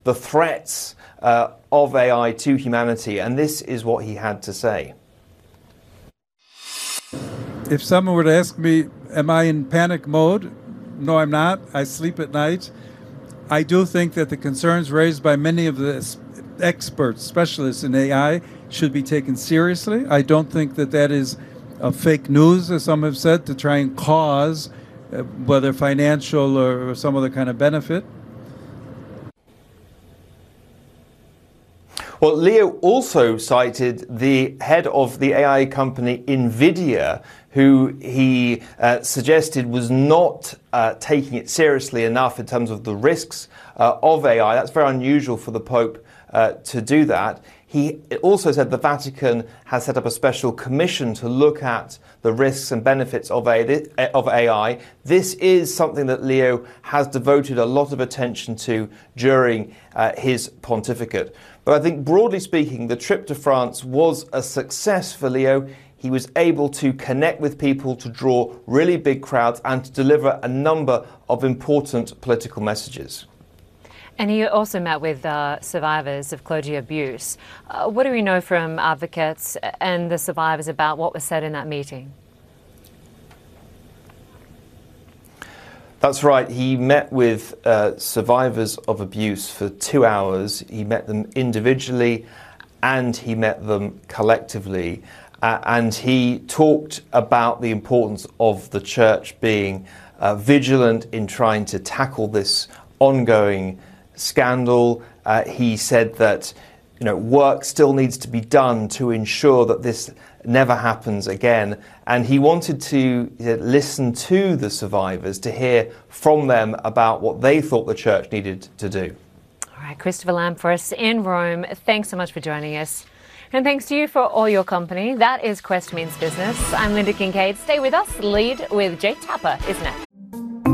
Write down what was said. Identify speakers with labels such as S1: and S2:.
S1: the threats of AI to humanity, and this is what he had to say.
S2: If someone were to ask me, am I in panic mode? No, I'm not. I sleep at night. I do think that the concerns raised by many of the experts, specialists in AI, should be taken seriously. I don't think that that is fake news, as some have said, to try and cause whether financial or some other kind of benefit.
S1: Well, Leo also cited the head of the AI company NVIDIA, who he suggested was not taking it seriously enough in terms of the risks of AI. That's very unusual for the Pope to do that. He also said the Vatican has set up a special commission to look at the risks and benefits of AI. This is something that Leo has devoted a lot of attention to during his pontificate. But I think broadly speaking, the trip to France was a success for Leo. He was able to connect with people, to draw really big crowds, and to deliver a number of important political messages.
S3: And he also met with survivors of clergy abuse. What do we know from advocates and the survivors about what was said in that meeting?
S1: That's right. He met with survivors of abuse for 2 hours. He met them individually and he met them collectively. And he talked about the importance of the church being vigilant in trying to tackle this ongoing scandal. He said that work still needs to be done to ensure that this never happens again. And he wanted to listen to the survivors, to hear from them about what they thought the church needed to do.
S3: All right, Christopher Lamb for us in Rome. Thanks so much for joining us. And thanks to you for all your company. That is Quest Means Business. I'm Linda Kincaid. Stay with us. Lead with Jake Tapper is next.